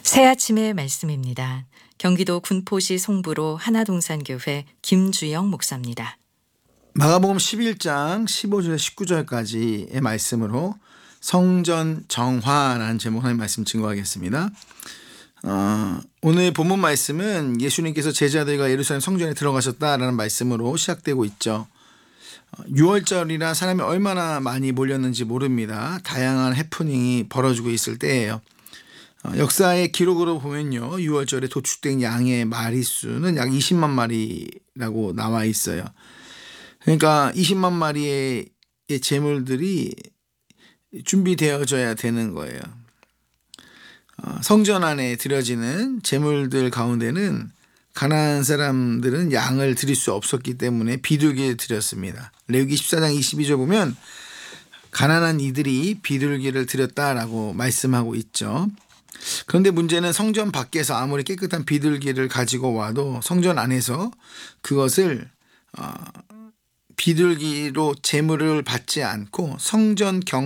새아침의 말씀입니다. 경기도 군포시 송부로 하나동산교회 김주영 목사입니다. 마가복음 11장 15절에서 19절까지의 말씀으로 성전 정화라는 제목 하나의 말씀 증거하겠습니다. 오늘 본문 말씀은 예수님께서 제자들과 예루살렘 성전에 들어가셨다라는 말씀으로 시작되고 있죠. 6월절이라 사람이 얼마나 많이 몰렸는지 모릅니다. 다양한 해프닝이 벌어지고 있을 때예요. 역사의 기록으로 보면요, 6월절에 도축된 양의 마리수는 약 20만 마리라고 나와 있어요. 그러니까 20만 마리의 제물들이 준비되어져야 되는 거예요. 성전 안에 드려지는 제물들 가운데는 가나안 사람들은 양을 드릴 수 없었기 때문에 비둘기를 드렸습니다. 레위기 14장 22절 보면 가난한 이들이 비둘기를 드렸다라고 말씀하고 있죠. 그런데 문제는 성전 밖에서 아무리 깨끗한 비둘기를 가지고 와도 성전 안에서 그것을 비둘기로 제물을 받지 않고 성전